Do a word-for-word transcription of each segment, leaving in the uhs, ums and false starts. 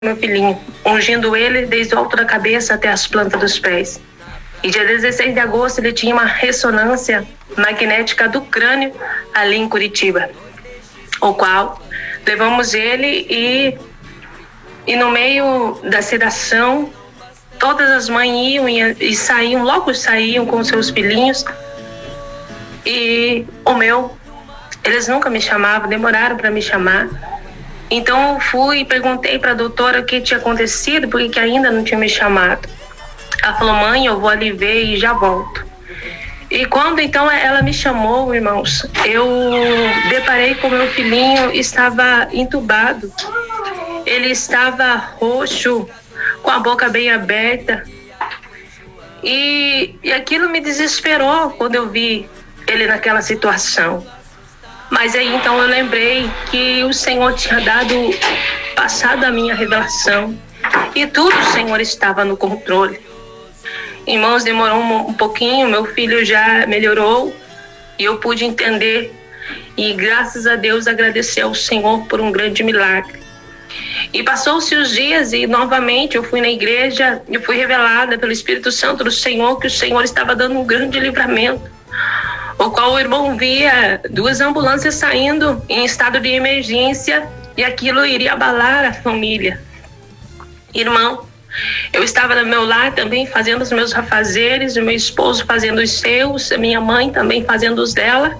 meu filhinho, ungindo ele desde o alto da cabeça até as plantas dos pés. E dia dezesseis de agosto ele tinha uma ressonância magnética do crânio ali em Curitiba, o qual levamos ele e, e no meio da sedação, todas as mães iam e, e saíam, logo saíam com seus filhinhos. E o meu, eles nunca me chamavam, demoraram para me chamar. Então eu fui e perguntei para a doutora o que tinha acontecido, porque que ainda não tinha me chamado. Ela falou: mãe, eu vou ali ver e já volto. E quando então ela me chamou, irmãos, eu deparei com meu filhinho, estava entubado. Ele estava roxo, com a boca bem aberta. E, e aquilo me desesperou quando eu vi ele naquela situação. Mas aí então eu lembrei que o Senhor tinha dado, passado a minha revelação. E tudo o Senhor estava no controle. Irmãos, demorou um, um pouquinho, meu filho já melhorou. E eu pude entender. E graças a Deus agradecer ao Senhor por um grande milagre. E passou-se os dias e novamente eu fui na igreja e fui revelada pelo Espírito Santo do Senhor que o Senhor estava dando um grande livramento. O qual o irmão via duas ambulâncias saindo em estado de emergência e aquilo iria abalar a família. Irmão, eu estava no meu lar também fazendo os meus afazeres, o meu esposo fazendo os seus, a minha mãe também fazendo os dela.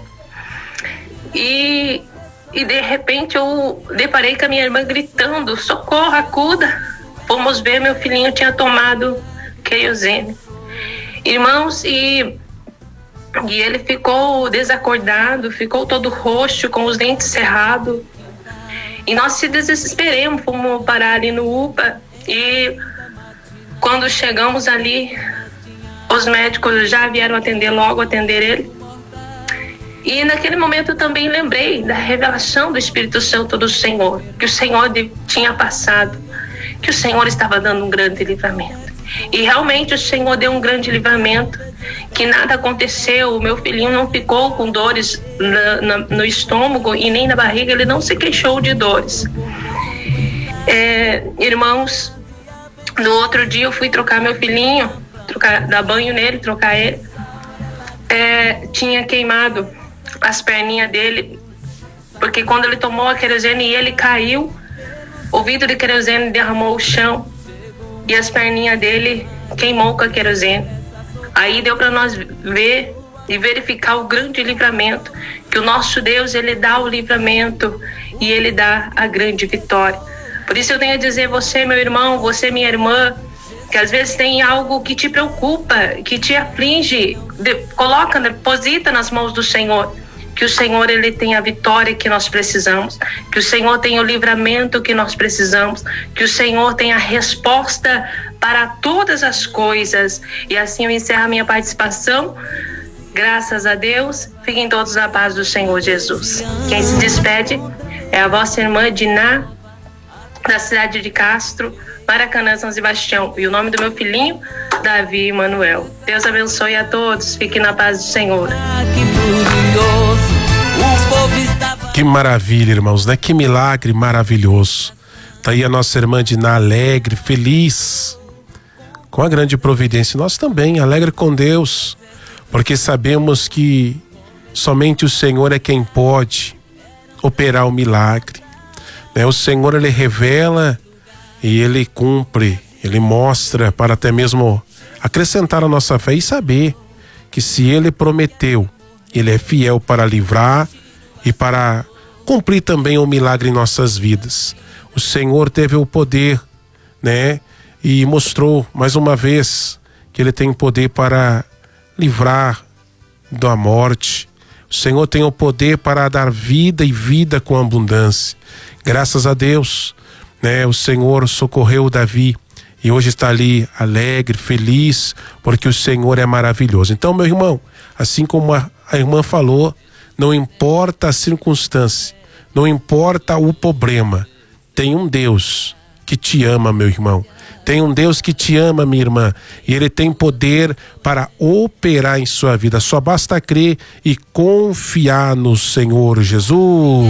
E, e de repente eu deparei com a minha irmã gritando: socorro, acuda. Fomos ver, meu filhinho tinha tomado querosene. Irmãos, e... E ele ficou desacordado, ficou todo roxo, com os dentes cerrados. E nós se desesperamos, fomos parar ali no U P A. E quando chegamos ali, os médicos já vieram atender logo, atender ele. E naquele momento eu também lembrei da revelação do Espírito Santo do Senhor, que o Senhor tinha passado, que o Senhor estava dando um grande livramento. E realmente o Senhor deu um grande livramento, que nada aconteceu, o meu filhinho não ficou com dores na, na, no estômago e nem na barriga, ele não se queixou de dores. É, irmãos, no outro dia eu fui trocar meu filhinho, trocar, dar banho nele, trocar ele, é, tinha queimado as perninhas dele, porque quando ele tomou a querosene e ele caiu, o vidro de querosene derramou o chão e as perninhas dele queimou com a querosene. Aí deu para nós ver e verificar o grande livramento, que o nosso Deus, ele dá o livramento e ele dá a grande vitória. Por isso eu tenho a dizer, você, meu irmão, você, minha irmã, que às vezes tem algo que te preocupa, que te aflige, de, coloca, deposita nas mãos do Senhor, que o Senhor, ele tem a vitória que nós precisamos, que o Senhor tem o livramento que nós precisamos, que o Senhor tem a resposta para todas as coisas. E assim eu encerro a minha participação. Graças a Deus, fiquem todos na paz do Senhor Jesus. Quem se despede é a vossa irmã Diná, da cidade de Castro, Maracanã, São Sebastião. E o nome do meu filhinho, Davi Manuel. Deus abençoe a todos, fiquem na paz do Senhor. Que maravilha, irmãos, né? Que milagre maravilhoso. Tá aí a nossa irmã Diná alegre, feliz com a grande providência. Nós também, alegre com Deus, porque sabemos que somente o Senhor é quem pode operar o milagre, né? O Senhor, ele revela e ele cumpre, ele mostra, para até mesmo acrescentar a nossa fé e saber que se ele prometeu, ele é fiel para livrar e para cumprir também o milagre em nossas vidas. O Senhor teve o poder, né? E mostrou mais uma vez que ele tem poder para livrar da morte. O Senhor tem o poder para dar vida e vida com abundância. Graças a Deus, né? O Senhor socorreu Davi e hoje está ali alegre, feliz, porque o Senhor é maravilhoso. Então, meu irmão, assim como a, a irmã falou, não importa a circunstância, não importa o problema, tem um Deus que te ama, meu irmão. Tem um Deus que te ama, minha irmã, e ele tem poder para operar em sua vida. Só basta crer e confiar no Senhor Jesus.